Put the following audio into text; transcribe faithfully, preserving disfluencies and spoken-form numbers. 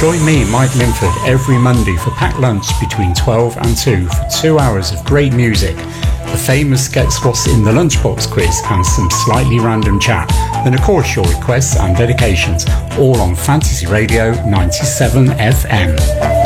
Join me, Mike Linford, every Monday for packed lunch between twelve and two for two hours of great music, the famous Guess What's in the Lunchbox quiz and some slightly random chat. Then of course your requests and dedications, all on Fantasy Radio ninety-seven F M.